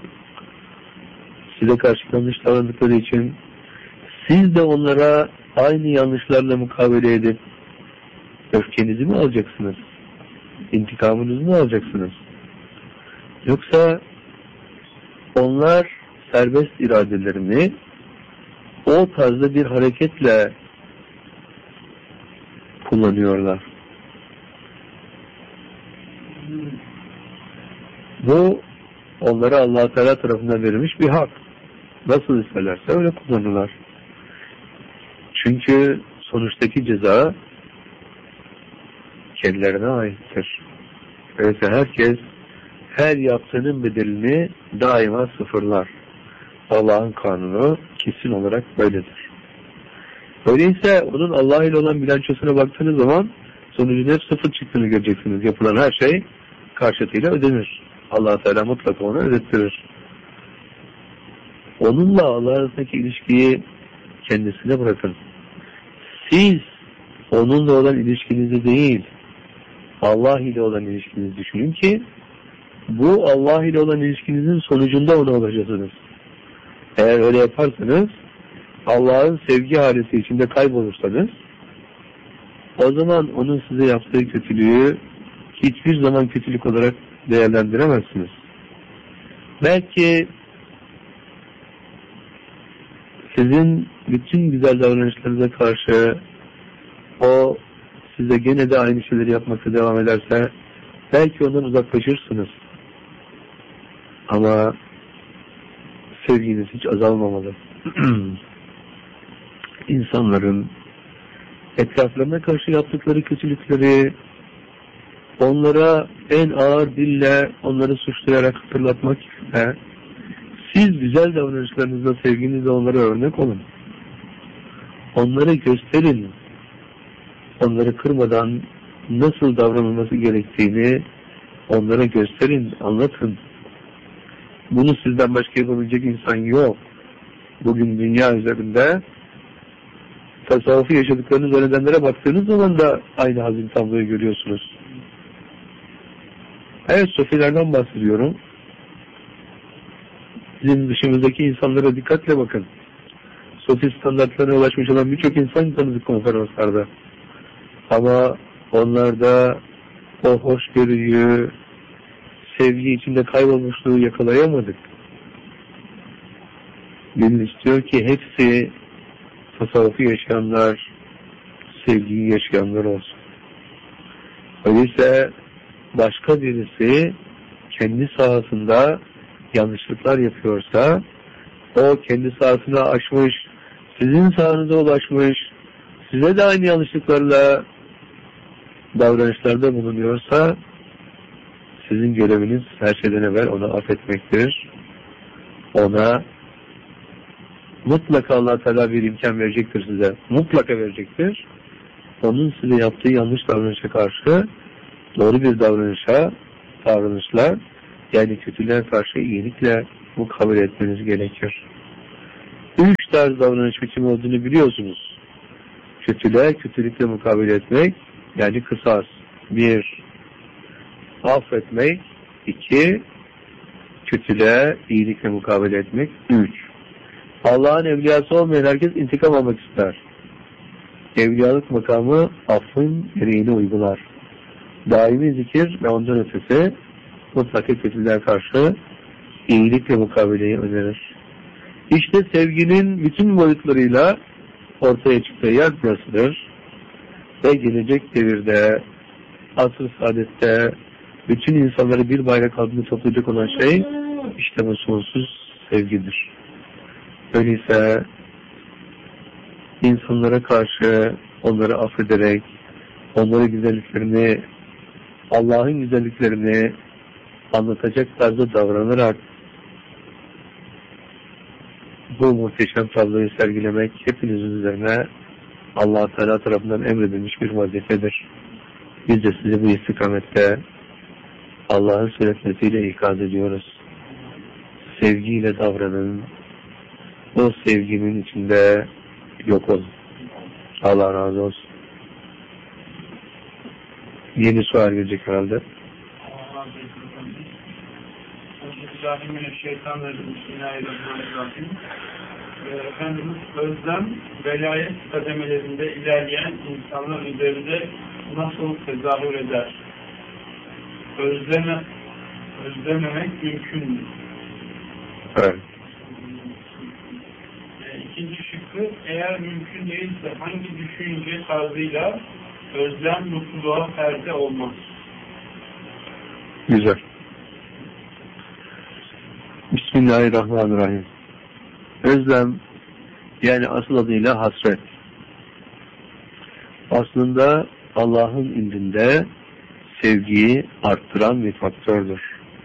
Size karşı yanlış davrandıkları için siz de onlara aynı yanlışlarla mukabele edip öfkenizi mi alacaksınız? İntikamınızı mı alacaksınız? Yoksa onlar serbest iradelerini o tarzda bir hareketle kullanıyorlar. Bu onlara Allah-u Teala tarafından verilmiş bir hak. Nasıl isterlerse öyle kullanırlar. Çünkü sonuçtaki ceza kendilerine aittir. Öyleyse herkes her yaptığının bedelini daima sıfırlar. Allah'ın kanunu kesin olarak böyledir. Öyleyse onun Allah ile olan bilançosuna baktığınız zaman sonucun hep sıfır çıktığını göreceksiniz. Yapılan her şey karşıtıyla ödenir. Allah Teala mutlaka onu ödettirir. Onunla Allah arasındaki ilişkiyi kendisine bırakın. Siz onunla olan ilişkinizi değil, Allah ile olan ilişkinizi düşünün ki bu Allah ile olan ilişkinizin sonucunda ona ulaşırsınız. Eğer öyle yaparsanız, Allah'ın sevgi halisi içinde kaybolursanız, o zaman onun size yaptığı kötülüğü hiçbir zaman kötülük olarak değerlendiremezsiniz. Belki sizin bütün güzel davranışlarınıza karşı o size gene de aynı şeyleri yapmakta devam ederse belki ondan uzaklaşırsınız. Ama sevginiz hiç azalmamalı. İnsanların etraflarına karşı yaptıkları kötülükleri onlara en ağır dille onları suçlayarak hatırlatmak yerine siz güzel davranışlarınızla, sevginizle onlara örnek olun. Onları gösterin. Onları kırmadan nasıl davranılması gerektiğini onlara gösterin, anlatın. Bunu sizden başka yapabilecek insan yok. Bugün dünya üzerinde tasavvufu yaşadıklarını zannedenlere baktığınız zaman da aynı hazin tabloyu görüyorsunuz. Evet, sofilerden bahsediyorum. Bizim dışımızdaki insanlara dikkatle bakın. Sofi standartlarına ulaşmış olan birçok insan tanıdık konferanslarda. Ama onlarda o hoşgörüyü, sevgi içinde kaybolmuşluğu yakalayamadık. Gönül istiyor ki hepsi tasavvufu yaşayanlar, sevgiyi yaşayanlar olsun. Öyleyse başka birisi kendi sahasında yanlışlıklar yapıyorsa, o kendi sahasına aşmış, sizin sahanıza ulaşmış, size de aynı yanlışlıklarla davranışlarda bulunuyorsa, sizin göreviniz her şeyden evvel onu affetmektir. Ona mutlaka Allah Teala bir imkan verecektir size. Mutlaka verecektir. Onun size yaptığı yanlış davranışa karşı doğru bir davranışlar Yani kötülüğe karşı iyilikle mukabele etmeniz gerekir. 3 tarz davranış biçimi olduğunu biliyorsunuz. Kötülüğe kötülükle mukabele etmek, yani kısas. 1. Affetmek. 2. Kötülüğe iyilikle mukabele etmek. 3. Allah'ın evliyası olmayan herkes intikam almak ister. Evliyalık makamı affın gereğini uygular. Daimi zikir ve ondan ötesi mutlaka kötülüğe karşı iyilikle mukabeleyi önerir. İşte sevginin bütün boyutlarıyla ortaya çıktığı yer burasıdır. Ve gelecek devirde, asr-ı saadette bütün insanları bir bayrak altında toplayacak olan şey işte bu sonsuz sevgidir. Öyleyse insanlara karşı onları affederek, onların güzelliklerini, Allah'ın güzelliklerini anlatacak tarzda davranarak bu muhteşem tabloyu sergilemek hepinizin üzerine Allah Teala tarafından emredilmiş bir vazifedir. Biz de sizi bu istikamette Allah'ın söyletmesiyle ikaz ediyoruz. Sevgiyle davranın. O sevginin içinde yok olun. Allah razı olsun. Yeni sual gelecek herhalde.
Bismillahirrahmanirrahim. Bismillahirrahmanirrahim. Efendimiz özlem, velayet kademelerinde ilerleyen insanlar üzerinde nasıl tezahür eder? Özlememek mümkün mü?
Evet.
İkinci şıkkı, eğer mümkün değilse hangi düşünce tarzıyla özlem mutluluğa perde olmaz?
Güzel. Bismillahirrahmanirrahim. Özlem, yani asıl adıyla hasret. Aslında Allah'ın indinde sevgiyi arttıran bir faktördür.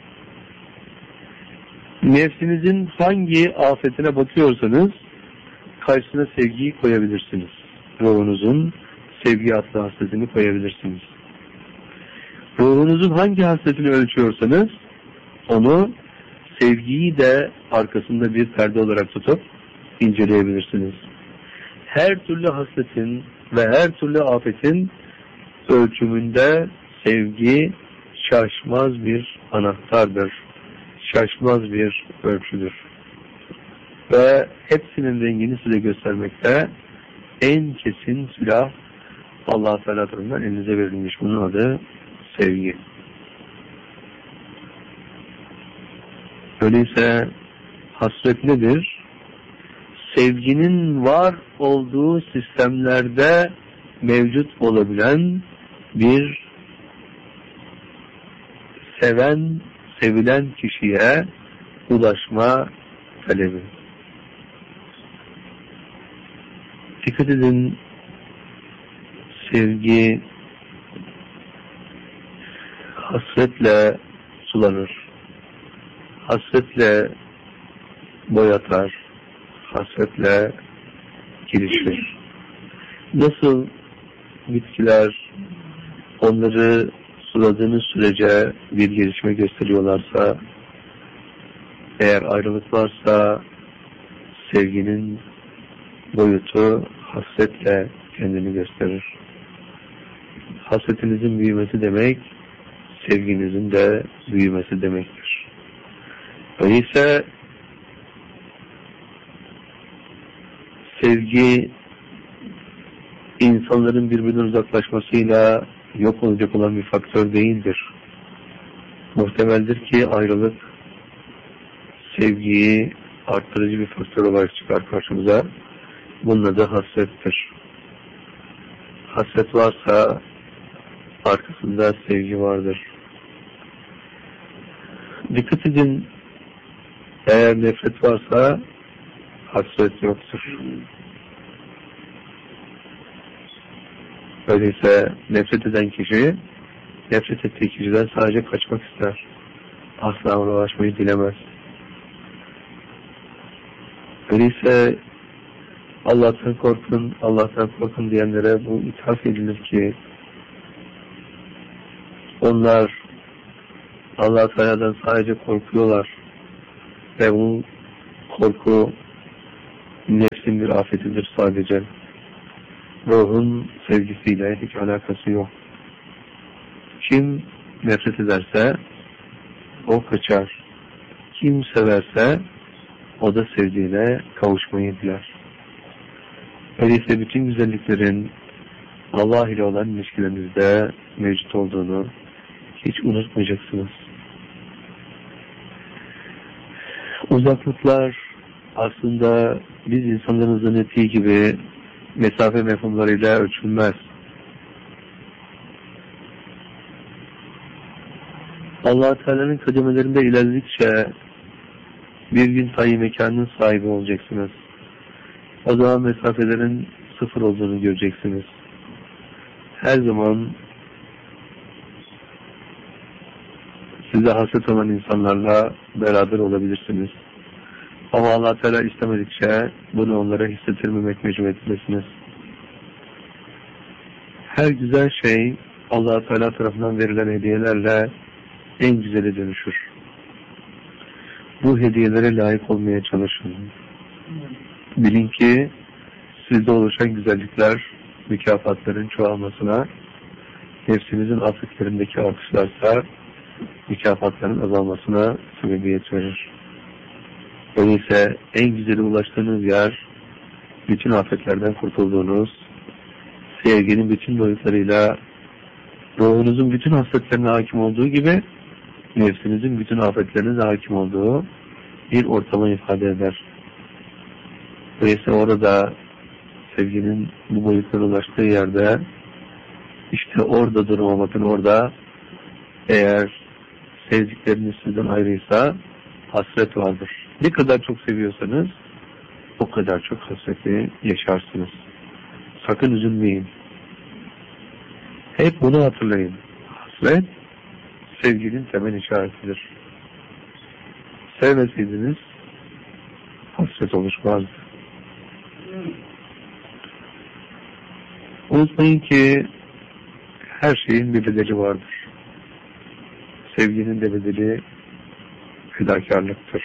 Nefsinizin hangi afetine bakıyorsanız karşısına sevgiyi koyabilirsiniz. Ruhunuzun sevgi adlı hasretini koyabilirsiniz. Ruhunuzun hangi hasretini ölçüyorsanız onu sevgiyi de arkasında bir perde olarak tutup inceleyebilirsiniz. Her türlü hasretin ve her türlü afetin ölçümünde sevgi şaşmaz bir anahtardır. Şaşmaz bir ölçüdür. Ve hepsinin rengini size göstermekte en kesin silah Allah-u Teala tarafından elinize verilmiş. Bunun adı sevgi. Öyleyse hasret nedir? Sevginin var olduğu sistemlerde mevcut olabilen bir sevilen kişiye ulaşma talebi. Dikkat edin, sevgi hasretle sulanır. Hasretle boyatar. Hasretle gelişir. Nasıl bitkiler onları suladığınız sürece bir gelişme gösteriyorlarsa, eğer ayrılık varsa sevginin boyutu hasretle kendini gösterir. Hasretinizin büyümesi demek, sevginizin de büyümesi demektir. Öyleyse sevgi insanların birbirinden uzaklaşmasıyla yok olacak olan bir faktör değildir. Muhtemeldir ki ayrılık sevgiyi arttırıcı bir faktör olarak çıkar karşımıza. Bunun adı hasrettir. Hasret varsa arkasında sevgi vardır. Dikkat edin, eğer nefret varsa hasret yoktur. Öyleyse nefret eden kişi, nefret ettiği kişiden sadece kaçmak ister. Asla ona ulaşmayı dilemez. Öyleyse Allah'tan korkun, Allah'tan korkun diyenlere bu ithaf edilir ki onlar Allah-u Teala'dan sadece korkuyorlar ve bu korku nefsin bir afetidir sadece. Ruhun sevgisiyle hiç alakası yok. Kim nefret ederse o kaçar. Kim severse o da sevdiğine kavuşmayı diler. Öyleyse bütün güzelliklerin Allah ile olan ilişkilerinizde mevcut olduğunu hiç unutmayacaksınız. Uzaklıklar aslında biz insanların zannettiği gibi mesafe mefhumlarıyla ölçülmez. Allah-u Teala'nın kademelerinde ilerledikçe bir gün tayyi mekanın sahibi olacaksınız. O zaman mesafelerin sıfır olduğunu göreceksiniz. Her zaman size hasret olan insanlarla beraber olabilirsiniz. Ama Allah Teala istemedikçe bunu onlara hissettirmemek mecburiyetindesiniz. Her güzel şey Allah Teala tarafından verilen hediyelerle en güzeli dönüşür. Bu hediyelere layık olmaya çalışın. Bilin ki sizde oluşan güzellikler mükafatların çoğalmasına, nefsinizin afetlerindeki artışlarsa mükafatların azalmasına sebebiyet verir. Öyleyse en güzeli ulaştığınız yer, bütün afetlerden kurtulduğunuz, sevginin bütün boyutlarıyla ruhunuzun bütün hasletlerine hakim olduğu gibi nefsinizin bütün afetlerine hakim olduğu bir ortama ifade eder. Öyleyse orada sevginin bu boyutlara ulaştığı yerde işte orada durmamakın orada eğer sevdikleriniz sizden ayrıysa hasret vardır. Ne kadar çok seviyorsanız o kadar çok hasreti yaşarsınız. Sakın üzülmeyin. Hep bunu hatırlayın. Hasret sevginin temel işaretidir. Sevmeseydiniz hasret oluşmazdı. Unutmayın ki her şeyin bir bedeli vardır. Sevginin de bedeli fedakarlıktır.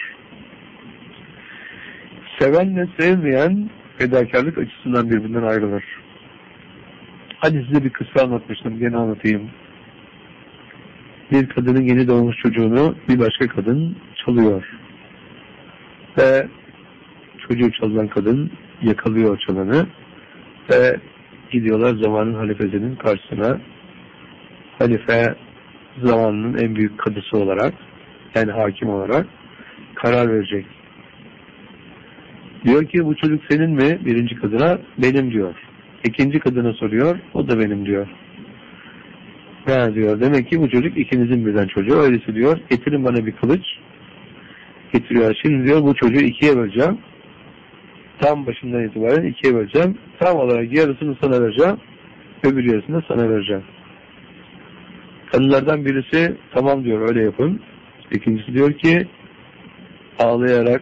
Sevenle sevmeyen fedakarlık açısından birbirinden ayrılır. Hadi size bir kıssa anlatmıştım, gene anlatayım. Bir kadının yeni doğmuş çocuğunu bir başka kadın çalıyor. Ve çocuğu çalan kadın yakalıyor çalanı ve gidiyorlar zamanın halifesinin karşısına. Halife zamanının en büyük kadısı olarak, yani hakim olarak karar verecek. Diyor ki bu çocuk senin mi? Birinci kadına benim diyor. İkinci kadına soruyor, o da benim diyor. Ne diyor? Demek ki bu çocuk ikinizin birden çocuğu. Öyleyse diyor, getirin bana bir kılıç. Getiriyor. Şimdi diyor bu çocuğu ikiye böleceğim. Tam başından itibaren ikiye böleceğim. Tam olarak yarısını sana vereceğim. Öbür yarısını sana vereceğim. Kadınlardan birisi tamam diyor, öyle yapın. İkincisi diyor ki ağlayarak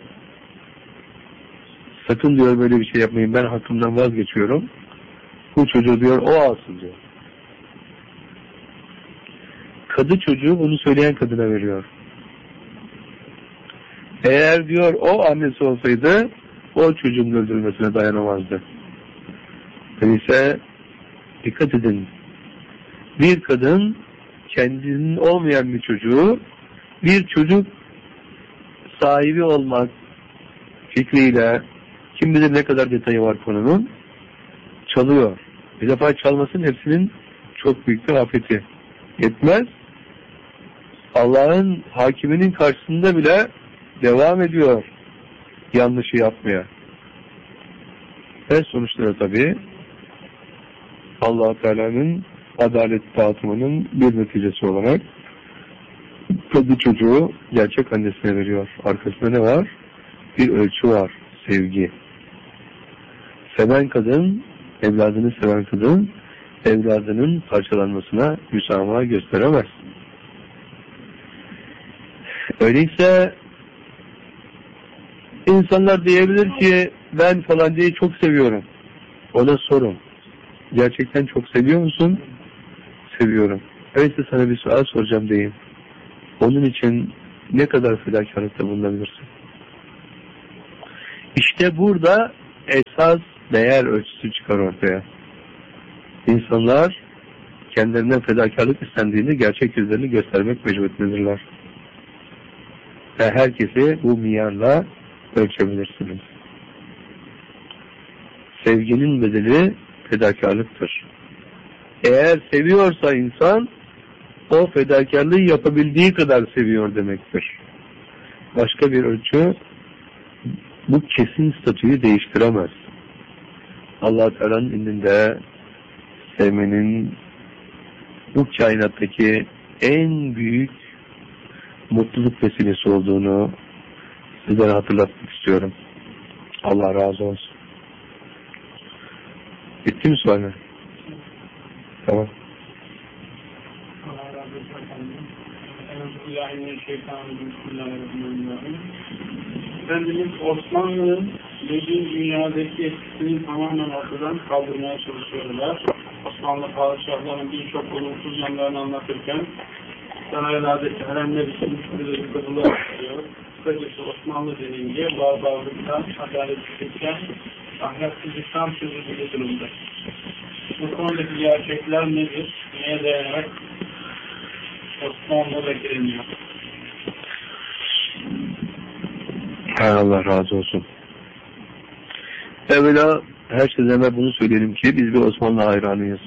sakın diyor böyle bir şey yapmayın, ben hakkımdan vazgeçiyorum. Bu çocuğu diyor o alsın diyor. Kadı çocuğu bunu söyleyen kadına veriyor. Eğer diyor o annesi olsaydı o çocuğun öldürülmesine dayanamazdı. Öyleyse dikkat edin. Bir kadın kendinin olmayan bir çocuğu bir çocuk sahibi olmak fikriyle, kim bilir ne kadar detayı var konunun, çalıyor. Bir defa çalmasının hepsinin çok büyük bir afeti. Yetmez. Allah'ın hakiminin karşısında bile devam ediyor yanlışı yapmaya. Ve sonuçları tabii Allah-u Teala'nın adalet dağıtımının bir neticesi olarak kadı çocuğu gerçek annesine veriyor. Arkasında ne var? Bir ölçü var. Sevgi. Seven kadın, evladını seven kadın, evladının parçalanmasına müsamaha gösteremez. Öyleyse insanlar diyebilir ki ben falan diye çok seviyorum. Ona sorun. Gerçekten çok seviyor musun? Seviyorum. Öyleyse sana bir sual soracağım deyin. Onun için ne kadar fedakarlıkta bulunabilirsin? İşte burada esas değer ölçüsü çıkar ortaya. İnsanlar kendilerinden fedakarlık istendiğini gerçek yüzlerini göstermek mecburiyetindedirler. Ve herkesi bu miyarla ölçebilirsiniz. Sevginin bedeli fedakarlıktır. Eğer seviyorsa insan, o fedakarlığı yapabildiği kadar seviyor demektir. Başka bir ölçü bu kesin statüyü değiştiremez. Allah-u Teala'nın indinde sevmenin bu kainattaki en büyük mutluluk vesilesi olduğunu sizlere hatırlatmak istiyorum. Allah razı olsun. Bitti mi sualler? Tamam.
Allah razı olsun efendim. Bismillahirrahmanirrahim. Efendimiz Osmanlı'nın dediğin dünyadaki etkisini tamamen ortadan kaldırmaya çalışıyorlar. Osmanlı padişahlarının birçok olumsuz yanlarını anlatırken saraylardaki haremler için dedikodular yapıyor. Kısacası Osmanlı denince barbarlıktan, adaletsizlikten, ahlaksızlıktan söz edilir durumda. Bu konudaki gerçekler nedir? Neye dayanarak Osmanlı bekleniyor?
Hay Allah razı olsun. Evvela her şeyden evvel bunu söyleyelim ki biz bir Osmanlı hayranıyız.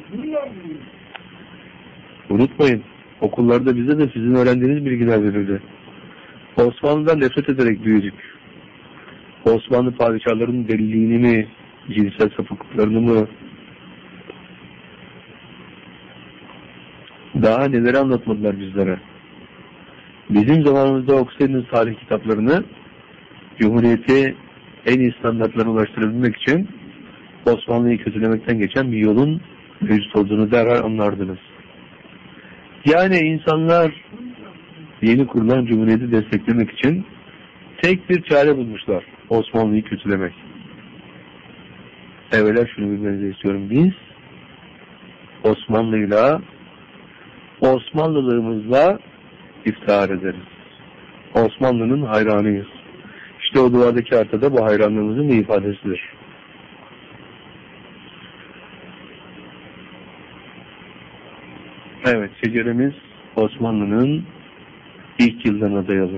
Unutmayın, okullarda bize de sizin öğrendiğiniz bilgiler verildi. Osmanlı'dan nefret ederek büyüdük. Osmanlı padişahlarının deliliğini mi, cinsel sapıklıklarını mı, daha neleri anlatmadılar bizlere. Bizim zamanımızda okusaydınız tarih kitaplarını, Cumhuriyeti en iyi standartlara ulaştırabilmek için Osmanlı'yı kötülemekten geçen bir yolun mevcut olduğunu derhal anlardınız. Yani insanlar yeni kurulan Cumhuriyeti desteklemek için tek bir çare bulmuşlar. Osmanlı'yı kötülemek. Evvela şunu bilmenizi istiyorum. Biz Osmanlı'yla, Osmanlılığımızla iftihar ederiz. Osmanlı'nın hayranıyız. İşte o duvardaki haritada bu hayranlığımızın bir ifadesidir. Evet, şeceremiz Osmanlı'nın ilk yıllarına dayanır.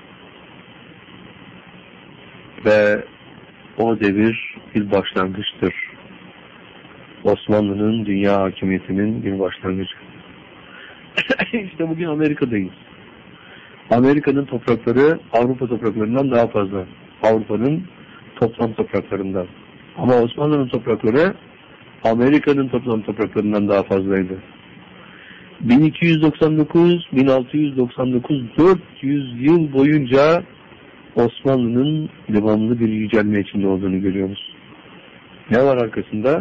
Ve o devir bir başlangıçtır. Osmanlı'nın dünya hakimiyetinin bir başlangıcı. İşte bugün Amerika'dayız. Amerika'nın toprakları Avrupa topraklarından daha fazla. Avrupa'nın toplam topraklarından. Ama Osmanlı'nın toprakları Amerika'nın toplam topraklarından daha fazlaydı. 1299, 1699, 400 yıl boyunca Osmanlı'nın devamlı bir yücelme içinde olduğunu görüyoruz. Ne var arkasında?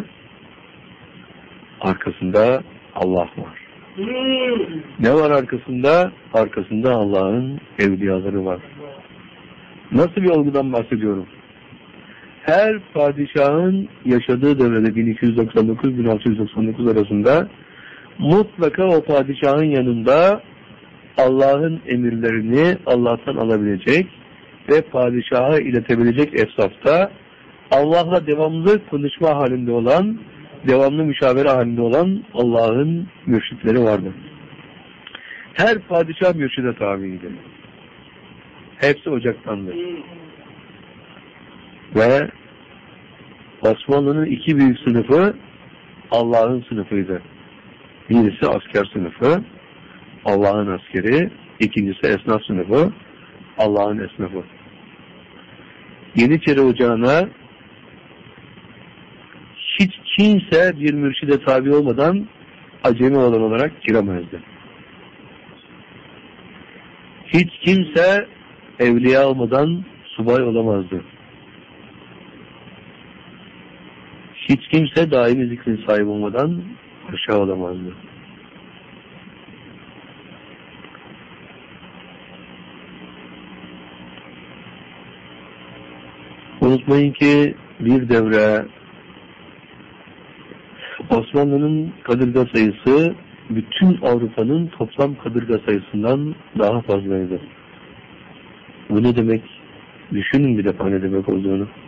Arkasında Allah var. Ne var arkasında? Arkasında Allah'ın evliyaları var. Nasıl bir olgudan bahsediyorum? Her padişahın yaşadığı devrede 1299-1699 arasında mutlaka o padişahın yanında Allah'ın emirlerini Allah'tan alabilecek ve padişaha iletebilecek efsafta Allah'la devamlı konuşma halinde olan, devamlı müşavere halinde olan Allah'ın mürşitleri vardı. Her padişah mürşide tabiydi. Hepsi ocaktandı. Ve Osmanlı'nın iki büyük sınıfı Allah'ın sınıfıydı. Birisi asker sınıfı, Allah'ın askeri, ikincisi esnaf sınıfı, Allah'ın esnafı. Yeniçeri Ocağı'na hiç kimse bir mürşide tabi olmadan acemi olan olarak giremezdi. Hiç kimse evliya olmadan subay olamazdı. Hiç kimse daimi zikrin sahibi olmadan aşağı olamazdı. Unutmayın ki bir devre Osmanlı'nın kadırga sayısı bütün Avrupa'nın toplam kadırga sayısından daha fazlaydı. Bu ne demek? Düşünün bir defa ne demek olduğunu.